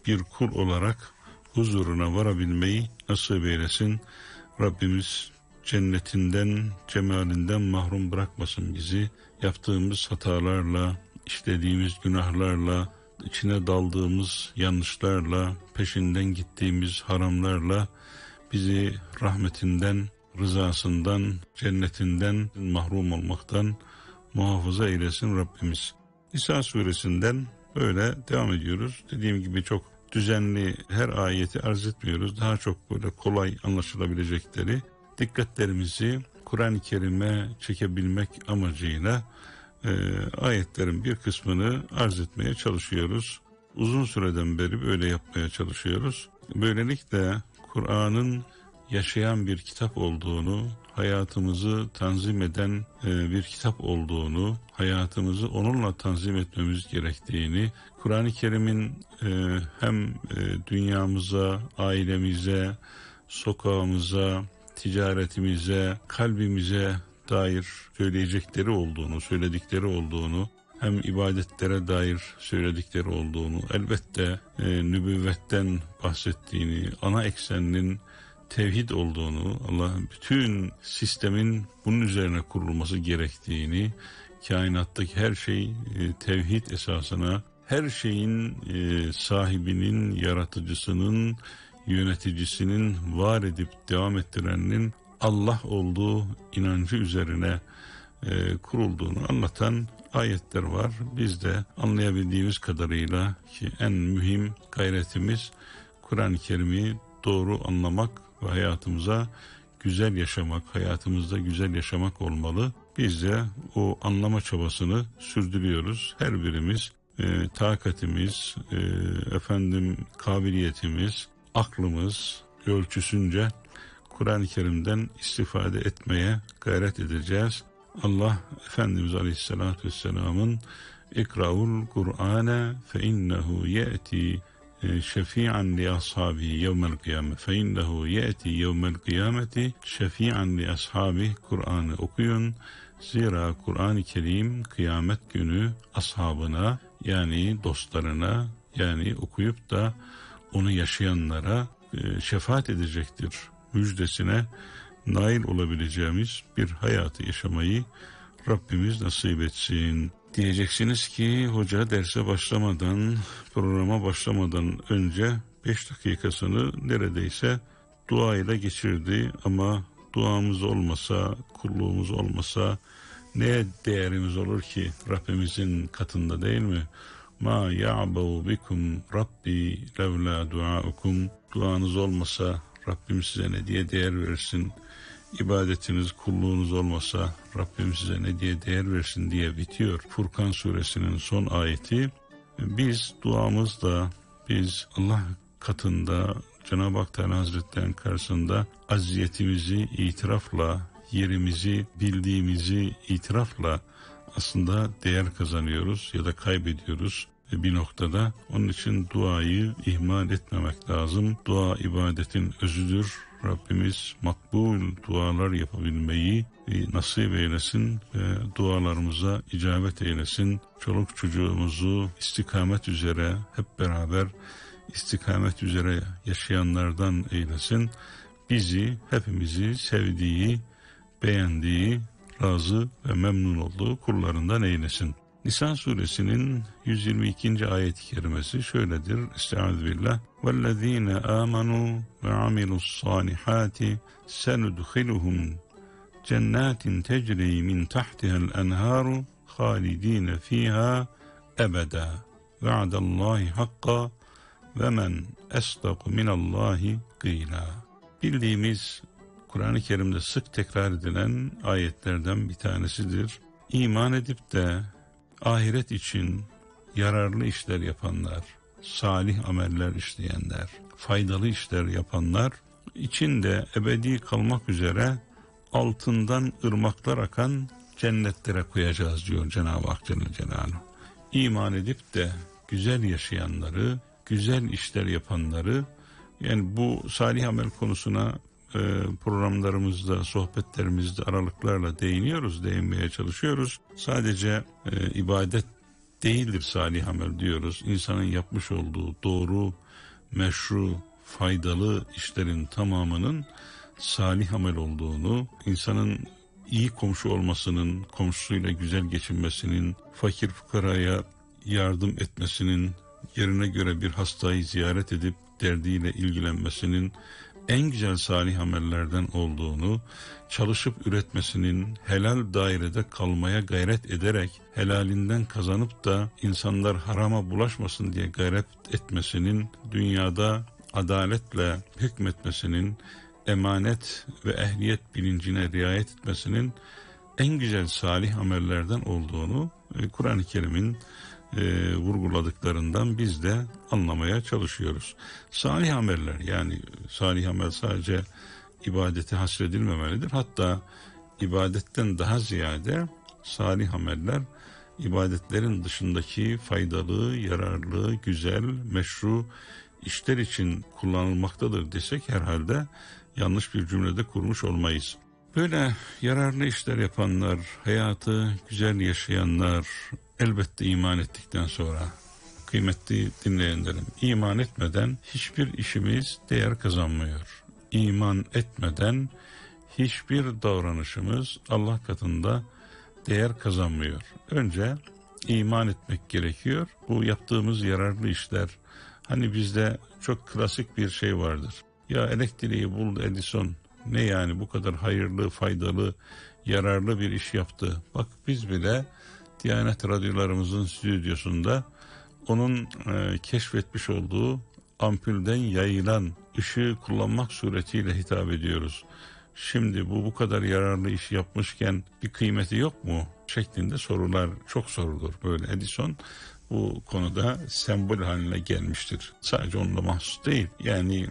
bir kul olarak huzuruna varabilmeyi nasip eylesin. Rabbimiz cennetinden, cemalinden mahrum bırakmasın bizi. Yaptığımız hatalarla, işlediğimiz günahlarla, içine daldığımız yanlışlarla, peşinden gittiğimiz haramlarla bizi rahmetinden, rızasından, cennetinden mahrum olmaktan muhafaza eylesin Rabbimiz. Nisa suresinden böyle devam ediyoruz. Dediğim gibi çok düzenli her ayeti arz etmiyoruz. Daha çok böyle kolay anlaşılabilecekleri, dikkatlerimizi Kur'an-ı Kerim'e çekebilmek amacıyla ayetlerin bir kısmını arz etmeye çalışıyoruz. Uzun süreden beri böyle yapmaya çalışıyoruz. Böylelikle Kur'an'ın yaşayan bir kitap olduğunu, hayatımızı tanzim eden bir kitap olduğunu, hayatımızı onunla tanzim etmemiz gerektiğini, Kur'an-ı Kerim'in hem dünyamıza, ailemize, sokağımıza, ticaretimize, kalbimize dair söyleyecekleri olduğunu, söyledikleri olduğunu, hem ibadetlere dair söyledikleri olduğunu, elbette nübüvvetten bahsettiğini, ana ekseninin tevhid olduğunu, Allah'ın bütün sistemin bunun üzerine kurulması gerektiğini, kainattaki her şey tevhid esasına, her şeyin sahibinin, yaratıcısının, yöneticisinin, var edip devam ettirenin Allah olduğu inancı üzerine kurulduğunu anlatan ayetler var. Biz de anlayabildiğimiz kadarıyla, ki en mühim gayretimiz Kur'an-ı Kerim'i doğru anlamak ve hayatımıza güzel yaşamak, hayatımızda güzel yaşamak olmalı. Biz de o anlama çabasını sürdürüyoruz. Her birimiz takatimiz, kabiliyetimiz, aklımız ölçüsünce Kur'an-ı Kerim'den istifade etmeye gayret edeceğiz. Allah Efendimiz Aleyhisselatü Vesselam'ın İkra'ul Kur'ane fe innehu ye'ti şefi'an li ashabi yevmel kıyamet fe innehu ye'ti yevmel kıyameti şefi'an li ashabi Kur'an'ı okuyun. Zira Kur'an-ı Kerim kıyamet günü ashabına, yani dostlarına, yani okuyup da onu yaşayanlara şefaat edecektir müjdesine nail olabileceğimiz bir hayatı yaşamayı Rabbimiz nasip etsin. Diyeceksiniz ki hoca derse başlamadan, programa başlamadan önce 5 dakikasını neredeyse duayla geçirdi, ama duamız olmasa, kulluğumuz olmasa neye değerimiz olur ki Rabbimizin katında, değil mi? Ma ya'bu bikum Rabbi levla duaukum. Duanız olmasa Rabbim size ne diye değer versin? İbadetiniz, kulluğunuz olmasa Rabbim size ne diye değer versin diye bitiyor Furkan suresinin son ayeti. Biz duamızda, biz Allah katında, Cenab-ı Hak Teala Hazretleri'nin karşısında aziyetimizi itirafla, yerimizi bildiğimizi itirafla aslında değer kazanıyoruz ya da kaybediyoruz bir noktada. Onun için duayı ihmal etmemek lazım. Dua ibadetin özüdür. Rabbimiz makbul dualar yapabilmeyi nasip eylesin ve dualarımıza icabet eylesin. Çoluk çocuğumuzu istikamet üzere, hep beraber istikamet üzere yaşayanlardan eylesin. Bizi, hepimizi sevdiği, beğendiği, razı ve memnun olduğu kullarından eylesin. Nisa suresinin 122. ayet-i kerimesi şöyledir. Estağfirullah. وَالَّذ۪ينَ آمَنُوا وَعَمِلُوا الصَّالِحَاتِ سَنُدْخِلُهُمْ جَنَّاتٍ تَجْرِي مِنْ تَحْتِهَا الْأَنْهَارُ خَالِد۪ينَ ف۪يهَا أَبَدًا وَعْدَ اللّٰهِ حَقًّا وَمَنْ أَصْدَقُ مِنَ اللّٰهِ قِيلًا. Bildiğimiz, Kur'an-ı Kerim'de sık tekrar edilen ayetlerden bir tanesidir. İman edip de ahiret için yararlı işler yapanlar, salih ameller işleyenler, faydalı işler yapanlar içinde ebedi kalmak üzere altından ırmaklar akan cennetlere koyacağız diyor Cenab-ı Hak Celle Celaluhu. İman edip de güzel yaşayanları, güzel işler yapanları, yani bu salih amel konusuna programlarımızda, sohbetlerimizde aralıklarla değinmeye çalışıyoruz. Sadece ibadet değildir salih amel diyoruz. İnsanın yapmış olduğu doğru, meşru, faydalı işlerin tamamının salih amel olduğunu, insanın iyi komşu olmasının, komşusuyla güzel geçinmesinin, fakir fukaraya yardım etmesinin, yerine göre bir hastayı ziyaret edip derdiyle ilgilenmesinin en güzel salih amellerden olduğunu, çalışıp üretmesinin, helal dairede kalmaya gayret ederek, helalinden kazanıp da insanlar harama bulaşmasın diye gayret etmesinin, dünyada adaletle hükmetmesinin, emanet ve ehliyet bilincine riayet etmesinin en güzel salih amellerden olduğunu Kur'an-ı Kerim'in vurguladıklarından biz de anlamaya çalışıyoruz. Salih ameller, yani salih amel sadece ibadete hasredilmemelidir. Hatta ibadetten daha ziyade salih ameller ibadetlerin dışındaki faydalı, yararlı, güzel, meşru işler için kullanılmaktadır desek herhalde yanlış bir cümlede kurmuş olmayız. Böyle yararlı işler yapanlar, hayatı güzel yaşayanlar elbette iman ettikten sonra, kıymetli dinleyenlerim, iman etmeden hiçbir işimiz değer kazanmıyor. İman etmeden hiçbir davranışımız Allah katında değer kazanmıyor. Önce iman etmek gerekiyor. Bu yaptığımız yararlı işler, hani bizde çok klasik bir şey vardır. Ya elektriği buldu Edison, ne yani bu kadar hayırlı, faydalı, yararlı bir iş yaptı. Bak biz bile Diyanet radyolarımızın stüdyosunda onun keşfetmiş olduğu ampulden yayılan ışığı kullanmak suretiyle hitap ediyoruz. Şimdi bu kadar yararlı iş yapmışken bir kıymeti yok mu? Şeklinde sorular çok sorulur. Böyle Edison bu konuda sembol haline gelmiştir. Sadece onunla mahsus değil. Yani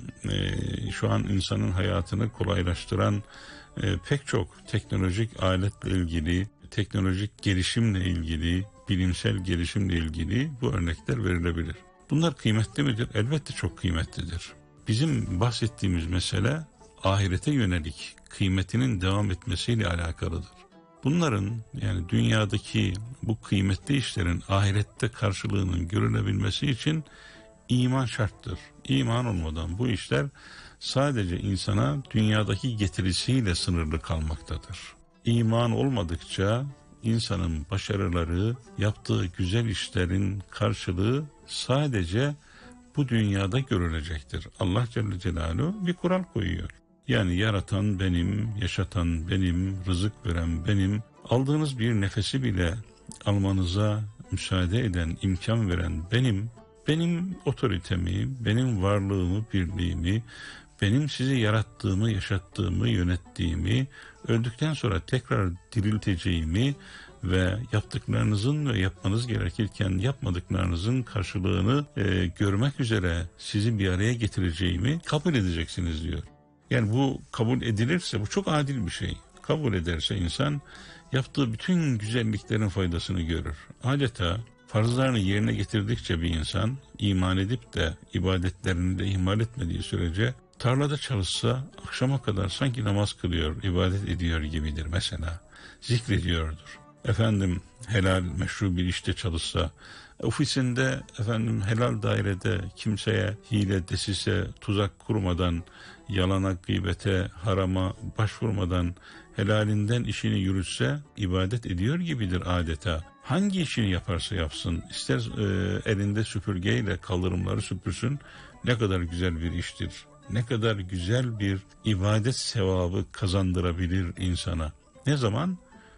şu an insanın hayatını kolaylaştıran pek çok teknolojik aletle ilgili, teknolojik gelişimle ilgili, bilimsel gelişimle ilgili bu örnekler verilebilir. Bunlar kıymetli midir? Elbette çok kıymetlidir. Bizim bahsettiğimiz mesele ahirete yönelik kıymetinin devam etmesiyle alakalıdır. Bunların, yani dünyadaki bu kıymetli işlerin ahirette karşılığının görülebilmesi için iman şarttır. İman olmadan bu işler sadece insana dünyadaki getirisiyle sınırlı kalmaktadır. İman olmadıkça insanın başarıları, yaptığı güzel işlerin karşılığı sadece bu dünyada görülecektir. Allah Celle Celaluhu bir kural koyuyor. Yani yaratan benim, yaşatan benim, rızık veren benim. Aldığınız bir nefesi bile almanıza müsaade eden, imkan veren benim. Benim otoritemi, benim varlığımı, birliğimi, benim sizi yarattığımı, yaşattığımı, yönettiğimi, öldükten sonra tekrar dirilteceğimi ve yaptıklarınızın ve yapmanız gerekirken yapmadıklarınızın karşılığını görmek üzere sizi bir araya getireceğimi kabul edeceksiniz diyor. Yani bu kabul edilirse bu çok adil bir şey. Kabul ederse insan yaptığı bütün güzelliklerin faydasını görür. Adeta farzlarını yerine getirdikçe bir insan iman edip de ibadetlerini de ihmal etmediği sürece tarlada çalışsa akşama kadar sanki namaz kılıyor, ibadet ediyor gibidir mesela. Zikrediyordur. Efendim helal, meşru bir işte çalışsa, ofisinde helal dairede kimseye hile, desise, tuzak kurmadan, yalana, gıybete, harama başvurmadan helalinden işini yürütse ibadet ediyor gibidir adeta. Hangi işini yaparsa yapsın, ister elinde süpürgeyle kaldırımları süpürsün, ne kadar güzel bir iştir. Ne kadar güzel bir ibadet sevabı kazandırabilir insana. Ne zaman?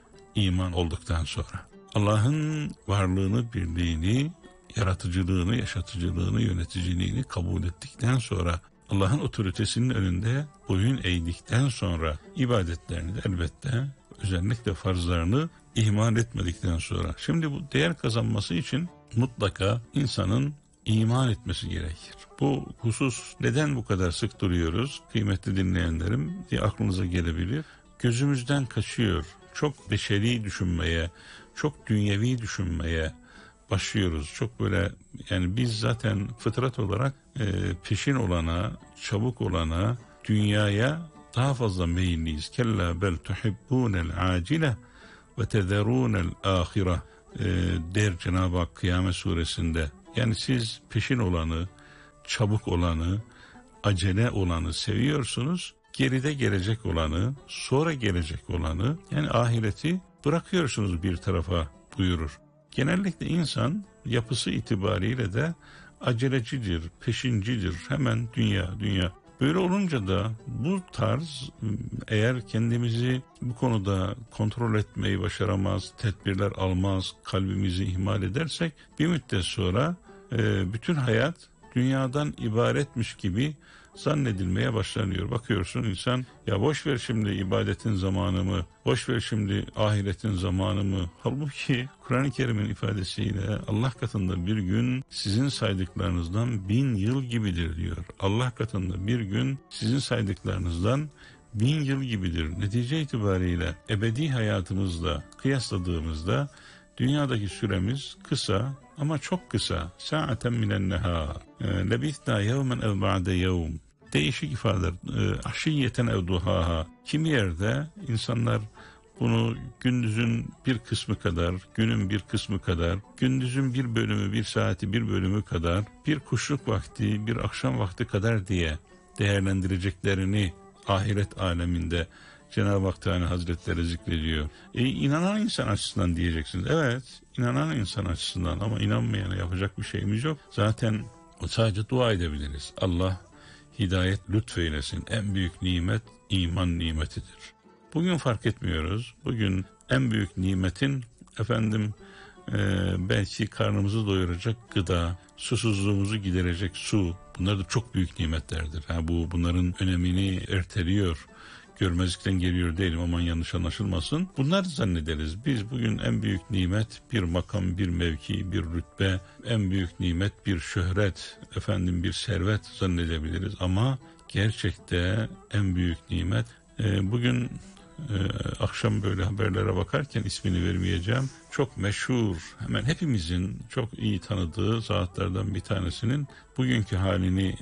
İman olduktan sonra. Allah'ın varlığını, birliğini, yaratıcılığını, yaşatıcılığını, yöneticiliğini kabul ettikten sonra, Allah'ın otoritesinin önünde boyun eğdikten sonra ibadetlerini de elbette özellikle farzlarını ihmal etmedikten sonra. Şimdi bu değer kazanması için mutlaka insanın iman etmesi gerekir. Bu husus neden bu kadar sık duruyoruz kıymetli dinleyenlerim diye aklınıza gelebilir. Gözümüzden kaçıyor. Çok beşeri düşünmeye, çok dünyevi düşünmeye başlıyoruz. Çok böyle, yani biz zaten fıtrat olarak peşin olana, çabuk olana, dünyaya daha fazla meyilliyiz. Kella bel tuhibbunel acile ve tezerunel ahire der Cenab-ı Hak Kıyamet Suresinde. Yani siz peşin olanı, çabuk olanı, acele olanı seviyorsunuz. Geride gelecek olanı, sonra gelecek olanı, yani ahireti bırakıyorsunuz bir tarafa buyurur. Genellikle insan yapısı itibariyle de acelecidir, peşincidir. Hemen dünya. Böyle olunca da bu tarz, eğer kendimizi bu konuda kontrol etmeyi başaramaz, tedbirler almaz, kalbimizi ihmal edersek bir müddet sonra bütün hayat dünyadan ibaretmiş gibi zannedilmeye başlanıyor. Bakıyorsun insan, ya boş ver şimdi ibadetin zamanımı, boş ver şimdi ahiretin zamanımı. Halbuki Kur'an-ı Kerim'in ifadesiyle Allah katında bir gün sizin saydıklarınızdan 1000 yıl gibidir diyor. Allah katında bir gün sizin saydıklarınızdan 1000 yıl gibidir. Netice itibariyle ebedi hayatımızla kıyasladığımızda dünyadaki süremiz kısa ama çok kısa. Sa'aten minen nehar. Lebithna yevmen ev ba'de yevm. Değişik ifadeler. Aşiyeten ev duhaha. Kimi yerde insanlar bunu gündüzün bir kısmı kadar, günün bir kısmı kadar, gündüzün bir bölümü, bir saati, bir bölümü kadar, bir kuşluk vakti, bir akşam vakti kadar diye değerlendireceklerini ahiret aleminde Cenab-ı Hak Teala Hazretleri zikrediyor. İnanan insan açısından diyeceksiniz. Evet, inanan insan açısından, ama inanmayana yapacak bir şeyimiz yok. Zaten sadece dua edebiliriz. Allah hidayet lütfeylesin. En büyük nimet iman nimetidir. Bugün fark etmiyoruz. Bugün en büyük nimetin belki karnımızı doyuracak gıda, susuzluğumuzu giderecek su. Bunlar da çok büyük nimetlerdir. Bunların önemini erteliyor. Görmezlikten geliyor değilim, aman yanlış anlaşılmasın. Bunlar zannederiz. Biz bugün en büyük nimet bir makam, bir mevki, bir rütbe, en büyük nimet bir şöhret, bir servet zannedebiliriz. Ama gerçekte en büyük nimet, bugün akşam böyle haberlere bakarken ismini vermeyeceğim, çok meşhur, hemen hepimizin çok iyi tanıdığı zatlardan bir tanesinin bugünkü halini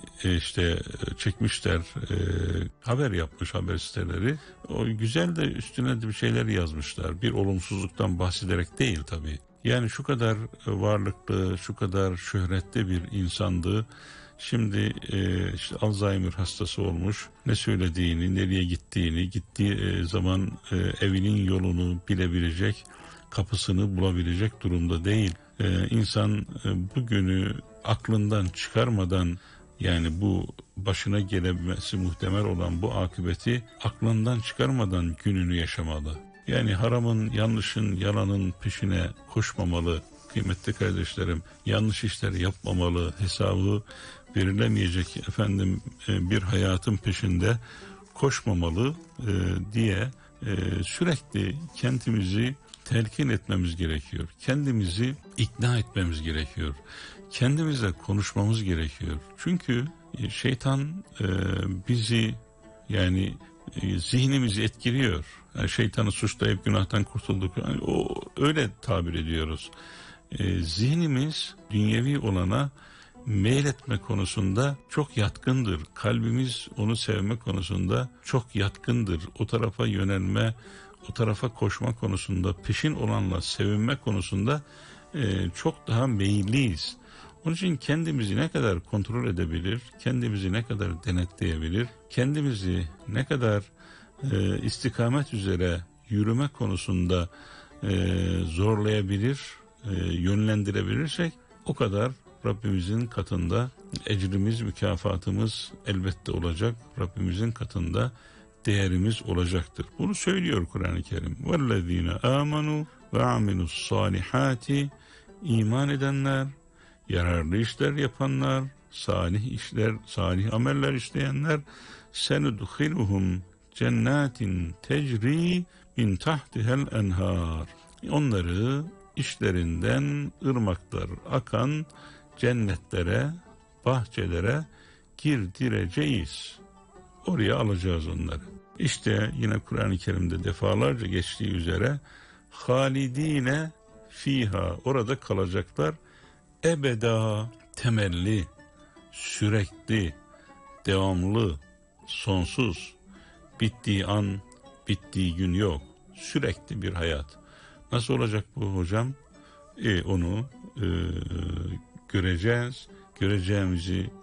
çekmişler, haber yapmış haber siteleri. O güzel de üstüne de bir şeyler yazmışlar. Bir olumsuzluktan bahsederek değil tabii. Yani şu kadar varlıklı, şu kadar şöhretli bir insandı. Şimdi Alzheimer hastası olmuş. Ne söylediğini, nereye gittiğini, gittiği zaman evinin yolunu bilebilecek, kapısını bulabilecek durumda değil. İnsan bugünü aklından çıkarmadan, yani bu başına gelemesi muhtemel olan bu akıbeti aklından çıkarmadan gününü yaşamalı. Yani haramın, yanlışın, yalanın peşine koşmamalı. Kıymetli kardeşlerim, yanlış işler yapmamalı, hesabı verilemeyecek bir hayatın peşinde koşmamalı diye sürekli kendimizi telkin etmemiz gerekiyor. Kendimizi ikna etmemiz gerekiyor. Kendimizle konuşmamız gerekiyor. Çünkü şeytan bizi, yani zihnimizi etkiliyor. Yani şeytanı suçlayıp günahtan kurtulduk. Yani öyle tabir ediyoruz. Zihnimiz dünyevi olana meyletme konusunda çok yatkındır. Kalbimiz onu sevme konusunda çok yatkındır. O tarafa yönelme, o tarafa koşma konusunda, peşin olanla sevinme konusunda çok daha meyilliyiz. Onun için kendimizi ne kadar kontrol edebilir, kendimizi ne kadar denetleyebilir, kendimizi ne kadar istikamet üzere yürüme konusunda zorlayabilir, yönlendirebilirsek o kadar Rabbimizin katında ecrimiz, mükafatımız elbette olacak. Rabbimizin katında değerimiz olacaktır. Bunu söylüyor Kur'an-ı Kerim. وَالَّذ۪ينَ آمَنُوا وَعَمِلُوا الصَّالِحَاتِ İman edenler, yararlı işler yapanlar, salih işler, salih ameller işleyenler, سَنُدْخِلُهُمْ cennetin tecri min tahtihel enhar. Onları işlerinden ırmaklar akan cennetlere, bahçelere girdireceğiz. Oraya alacağız onları. İşte yine Kur'an-ı Kerim'de defalarca geçtiği üzere halidine fiha, orada kalacaklar. Ebeda, temelli, sürekli, devamlı, sonsuz, bittiği an, bittiği gün yok. Sürekli bir hayat. Nasıl olacak bu hocam? Onu göreceğiz. Göreceğimizi